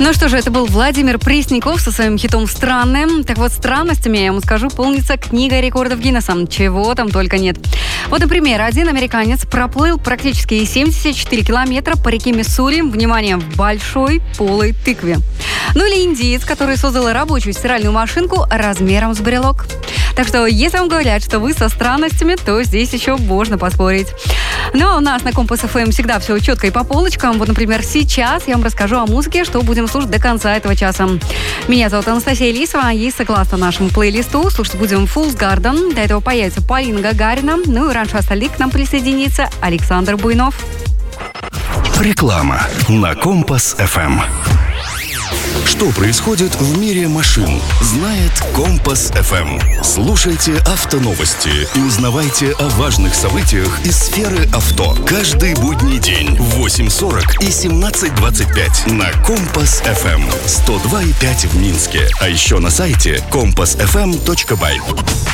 Ну что же, это был Владимир Пресняков со своим хитом «Странным». Так вот, странностями, я вам скажу, полнится книга рекордов Гиннесса. Чего там только нет. Вот, например, один американец проплыл практически 74 километра по реке Миссури, внимание, в большой полой тыкве. Ну или индиец, который создал рабочую стиральную машинку размером с брелок. Так что, если вам говорят, что вы со странностями, то здесь еще можно поспорить. Ну а у нас на Компас ФМ всегда все четко и по полочкам. Вот, например, сейчас я вам расскажу о музыке, что будем слушать до конца этого часа. Меня зовут Анастасия Лисова, и согласно нашему плейлисту слушать будем Fool's Garden. До этого появится Полина Гагарина. Ну и раньше остальных к нам присоединится Александр Буйнов. Реклама на Компас ФМ. Что происходит в мире машин, знает Компас ФМ. Слушайте автоновости и узнавайте о важных событиях из сферы авто. Каждый будний день в 8:40 и 17:25 на Компас ФМ. 102,5 в Минске. А еще на сайте compassfm.by.